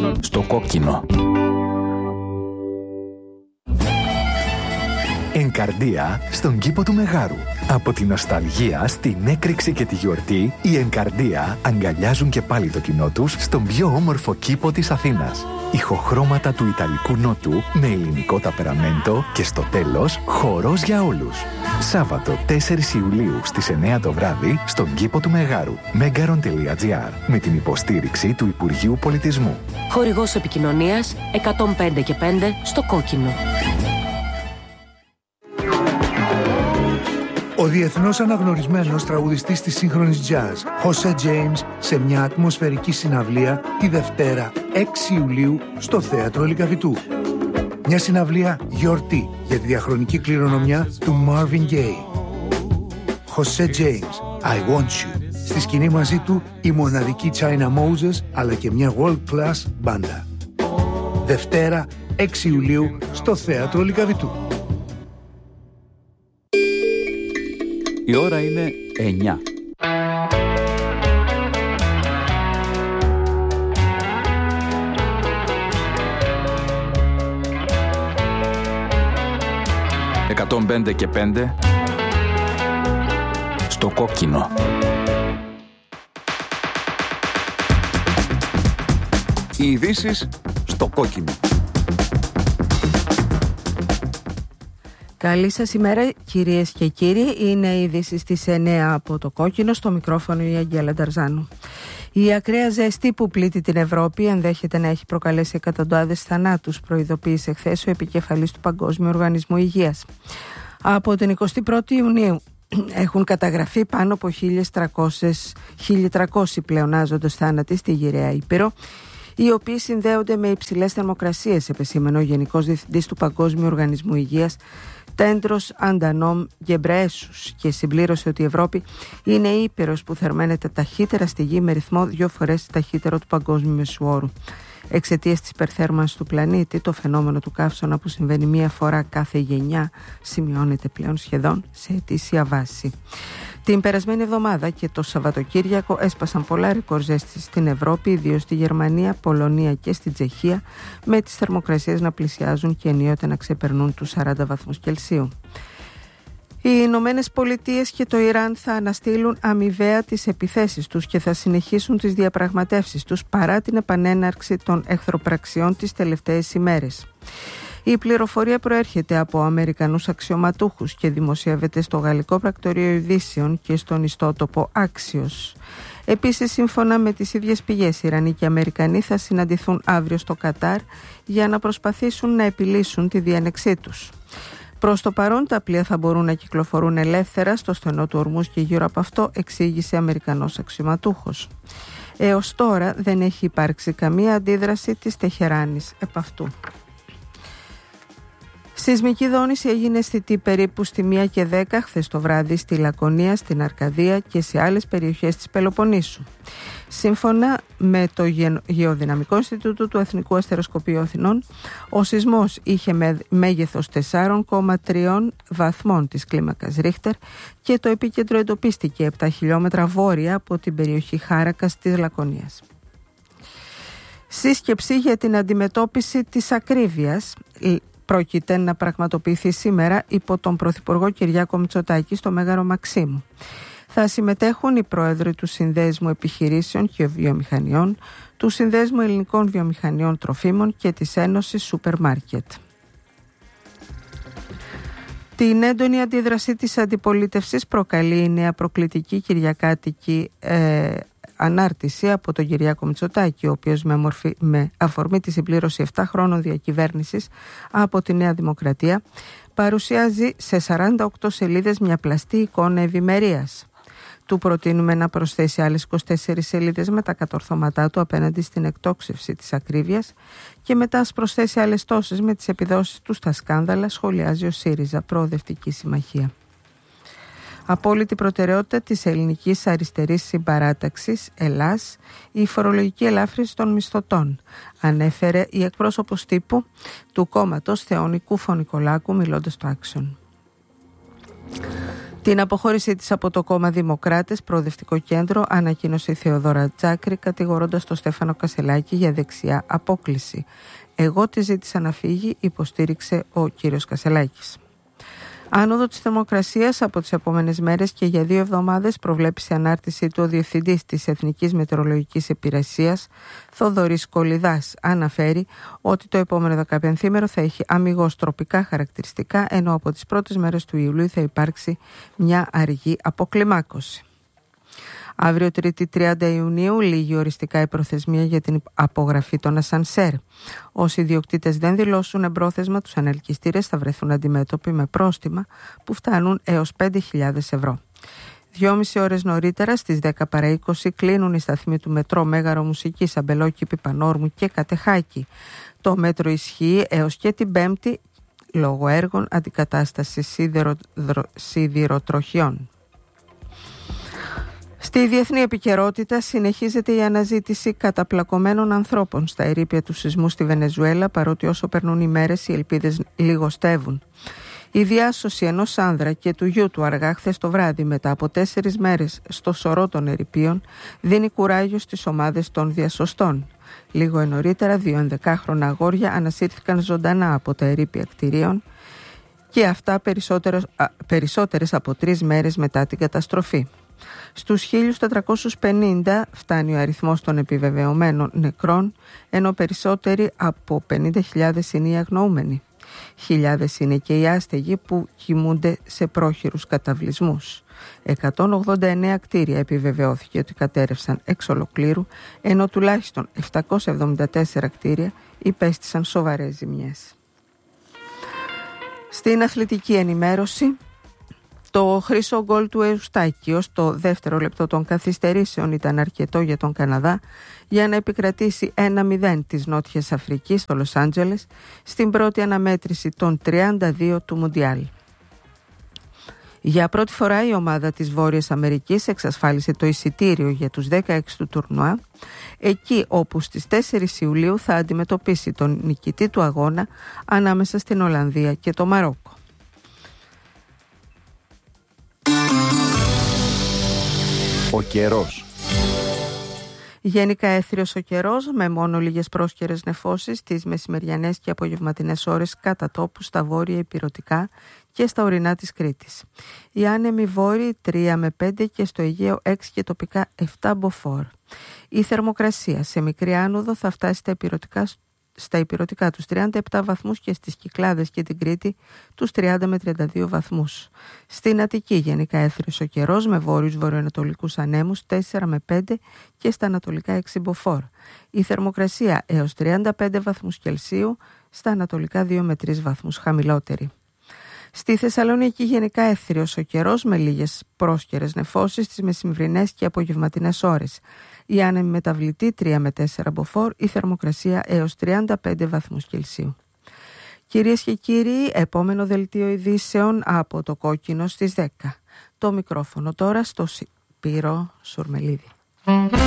Στο κόκκινο. Εγκαρδία στον κήπο του Μεγάρου. Από την νοσταλγία στην έκρηξη και τη γιορτή, οι Εγκαρδία αγκαλιάζουν και πάλι το κοινό τους στον πιο όμορφο κήπο της Αθήνας. Ηχοχρώματα του Ιταλικού Νότου με ελληνικό ταπεραμέντο και στο τέλος χορός για όλους. Σάββατο 4 Ιουλίου στις 9 το βράδυ στον κήπο του Μεγάρου. Megaron.gr με την υποστήριξη του Υπουργείου Πολιτισμού. Χορηγός επικοινωνίας 105 και 5 στο κόκκινο. Ο διεθνώς αναγνωρισμένος τραγουδιστής της σύγχρονης jazz, Jose James, σε μια ατμοσφαιρική συναυλία τη Δευτέρα 6 Ιουλίου στο Θέατρο Λυκαβητού. Μια συναυλία γιορτή για τη διαχρονική κληρονομιά του Marvin Gaye. Jose James, I Want You. Στη σκηνή μαζί του η μοναδική China Moses, αλλά και μια world class μπάντα. Δευτέρα 6 Ιουλίου στο Θέατρο Λυκαβητού. Η ώρα είναι 9. «105 και 5» στο κόκκινο. Οι ειδήσεις στο κόκκινο. Καλή σας ημέρα κυρίες και κύριοι, είναι οι ειδήσεις στις 9 από το κόκκινο, στο μικρόφωνο η Αγγέλα Νταρζάνου. Η ακραία ζέστη που πλήττει την Ευρώπη ενδέχεται να έχει προκαλέσει εκατοντάδες θανάτους, προειδοποίησε χθες ο επικεφαλής του Παγκόσμιου Οργανισμού Υγείας. Από την 21η Ιουνίου έχουν καταγραφεί πάνω από 1.300 πλεονάζοντες θάνατοι στη Γυραιά Ήπειρο, οι οποίοι συνδέονται με υψηλές θερμοκρασίες, επεσήμενε ο Γενικός Διευθυντής του Παγκόσμιου Οργανισμού Υγείας, Τέντρος Αντανόμ Γκεμπρεέσους, και συμπλήρωσε ότι η Ευρώπη είναι η ήπειρος που θερμαίνεται ταχύτερα στη γη, με ρυθμό 2 φορές ταχύτερο του παγκόσμιου μεσουόρου. Εξαιτίας της υπερθέρμανσης του πλανήτη, το φαινόμενο του καύσωνα, που συμβαίνει μία φορά κάθε γενιά, σημειώνεται πλέον σχεδόν σε ετήσια βάση. Την περασμένη εβδομάδα και το Σαββατοκύριακο έσπασαν πολλά ρεκόρ ζέστης στην Ευρώπη, ιδίως στη Γερμανία, Πολωνία και στη Τσεχία, με τις θερμοκρασίες να πλησιάζουν και ενίοτε να ξεπερνούν τους 40 βαθμούς Κελσίου. Οι Ηνωμένες Πολιτείες και το Ιράν θα αναστείλουν αμοιβαία τις επιθέσεις τους και θα συνεχίσουν τις διαπραγματεύσεις τους παρά την επανέναρξη των εχθροπραξιών τις τελευταίες ημέρες. Η πληροφορία προέρχεται από Αμερικανούς αξιωματούχους και δημοσιεύεται στο Γαλλικό Πρακτορείο Ειδήσεων και στον ιστότοπο Axios. Επίσης, σύμφωνα με τις ίδιες πηγές, οι Ιρανοί και οι Αμερικανοί θα συναντηθούν αύριο στο Κατάρ για να προσπαθήσουν να επιλύσουν τη διένεξή τους. Προς το παρόν, τα πλοία θα μπορούν να κυκλοφορούν ελεύθερα στο στενό του Ορμούς και γύρω από αυτό, εξήγησε Αμερικανός αξιωματούχος. Έως τώρα δεν έχει υπάρξει καμία αντίδραση της Τεχεράνης επ' αυτού. Σεισμική δόνηση έγινε αισθητή περίπου στη 1:10 χθες το βράδυ στη Λακωνία, στην Αρκαδία και σε άλλες περιοχές της Πελοποννήσου. Σύμφωνα με το Γεωδυναμικό Ινστιτούτο του Εθνικού Αστεροσκοπείου Αθηνών, ο σεισμός είχε μέγεθος 4,3 βαθμών της κλίμακας Ρίχτερ και το επίκεντρο εντοπίστηκε 7 χιλιόμετρα βόρεια από την περιοχή Χάρακας της Λακωνίας. Σύσκεψη για την αντιμετώπιση της ακρίβειας πρόκειται να πραγματοποιηθεί σήμερα υπό τον Πρωθυπουργό Κυριάκο Μητσοτάκη στο Μέγαρο Μαξίμου. Θα συμμετέχουν οι πρόεδροι του Συνδέσμου Επιχειρήσεων και Βιομηχανιών, του Συνδέσμου Ελληνικών Βιομηχανιών Τροφίμων και της Ένωσης Σούπερ Μάρκετ. Την έντονη αντίδραση της αντιπολίτευσης προκαλεί η νέα προκλητική κυριακάτικη ανάρτηση από τον Κυριάκο Μητσοτάκη, ο οποίος με αφορμή τη συμπλήρωση 7 χρόνων διακυβέρνησης από τη Νέα Δημοκρατία παρουσιάζει σε 48 σελίδες μια πλαστή εικόνα ευημερίας. Του προτείνουμε να προσθέσει άλλες 24 σελίδες με τα κατορθώματά του απέναντι στην εκτόξευση της ακρίβειας και μετά ας προσθέσει άλλες τόσες με τις επιδόσεις του στα σκάνδαλα, σχολιάζει ο ΣΥΡΙΖΑ, Προοδευτική Συμμαχία. Απόλυτη προτεραιότητα της ελληνικής αριστερής συμπαράταξης, ΕΛΑΣ, η φορολογική ελάφρυνση των μισθωτών, ανέφερε η εκπρόσωπος τύπου του κόμματος Θεονικού Φωνικολάκου μιλώντας στο Action. Την αποχώρησή της από το κόμμα Δημοκράτες, Προοδευτικό Κέντρο, ανακοίνωσε η Θεοδόρα Τζάκρη, κατηγορώντας τον Στέφανο Κασελάκη για δεξιά απόκλιση. «Εγώ τη ζήτησα να φύγει», υποστήριξε ο κύριος Κασελάκης. Άνοδο της θερμοκρασίας από τις επόμενες μέρες και για 2 εβδομάδες προβλέπει σε ανάρτησή του ο Διευθυντής της Εθνικής Μετεωρολογικής Υπηρεσίας, Θοδωρής Κολιδάς. Αναφέρει ότι το επόμενο 15ήμερο θα έχει αμιγώς τροπικά χαρακτηριστικά, ενώ από τις πρώτες μέρες του Ιουλίου θα υπάρξει μια αργή αποκλιμάκωση. Αύριο Τρίτη 30 Ιουνίου λήγει οριστικά η προθεσμία για την απογραφή των ασανσέρ. Όσοι ιδιοκτήτες δεν δηλώσουν εμπρόθεσμα, τους ανελκυστήρες θα βρεθούν αντιμέτωποι με πρόστιμα που φτάνουν έως 5.000 ευρώ. 2,5 ώρες νωρίτερα, στις 10 παρά 20, κλείνουν οι σταθμοί του μετρό Μέγαρο Μουσικής, Αμπελόκηπη, Πανόρμου και Κατεχάκη. Το μέτρο ισχύει έως και την Πέμπτη λόγω έργων αντικατάστασης σιδηροτροχιών. Στη διεθνή επικαιρότητα συνεχίζεται η αναζήτηση καταπλακωμένων ανθρώπων στα ερείπια του σεισμού στη Βενεζουέλα, παρότι όσο περνούν οι μέρες οι ελπίδες λιγοστεύουν. Η διάσωση ενός άνδρα και του γιου του αργά χθες το βράδυ, μετά από 4 μέρες στο σωρό των ερειπίων, δίνει κουράγιο στις ομάδες των διασωστών. Λίγο νωρίτερα, 2 11χρονα αγόρια ανασύρθηκαν ζωντανά από τα ερείπια κτηρίων, και αυτά περισσότερες από 3 μέρες μετά την καταστροφή. Στους 1.450 φτάνει ο αριθμός των επιβεβαιωμένων νεκρών, ενώ περισσότεροι από 50.000 είναι οι αγνοούμενοι. Χιλιάδες είναι και οι άστεγοι που κοιμούνται σε πρόχειρους καταβλισμούς. 189 κτίρια επιβεβαιώθηκε ότι κατέρευσαν εξ ολοκλήρου, ενώ τουλάχιστον 774 κτίρια υπέστησαν σοβαρές ζημιές. Στην αθλητική ενημέρωση, το χρυσό γκολ του Εουστάκη ως το δεύτερο λεπτό των καθυστερήσεων ήταν αρκετό για τον Καναδά για να επικρατήσει 1-0 της Νότιας Αφρικής στο Λος Άντζελες στην πρώτη αναμέτρηση των 32 του Μουντιάλ. Για πρώτη φορά η ομάδα της Βόρειας Αμερικής εξασφάλισε το εισιτήριο για τους 16 του τουρνουά, εκεί όπου στις 4 Ιουλίου θα αντιμετωπίσει τον νικητή του αγώνα ανάμεσα στην Ολλανδία και το Μαρόκο. Ο καιρός. Γενικά έθριος ο καιρός, με μόνο λίγες πρόσκαιρες νεφώσεις τις μεσημεριανές και απογευματινές ώρες κατά τόπου στα βόρεια ηπειρωτικά και στα ορεινά της Κρήτης. Οι άνεμοι βόρειοι 3 με 5 και στο Αιγαίο 6 και τοπικά 7 μποφόρ. Η θερμοκρασία σε μικρή άνοδο θα φτάσει στα ηπειρωτικά τους 37 βαθμούς και στις Κυκλάδες και την Κρήτη τους 30 με 32 βαθμούς. Στην Αττική γενικά έθριος ο καιρός με βόρειους βορειοανατολικούς ανέμους 4 με 5 και στα ανατολικά 6 μποφόρ. Η θερμοκρασία έως 35 βαθμούς Κελσίου, στα ανατολικά 2 με 3 βαθμούς χαμηλότερη. Στη Θεσσαλονίκη γενικά έθριος ο καιρός με λίγες πρόσκαιρες νεφώσεις τις μεσημβρινές και απογευματινές ώρες. Η άνεμη μεταβλητή 3 με 4 μποφόρ, η θερμοκρασία έως 35 βαθμούς Κελσίου. Κυρίες και κύριοι, επόμενο δελτίο ειδήσεων από το Κόκκινο στις 10. Το μικρόφωνο τώρα στο Σπύρο Σουρμελίδη.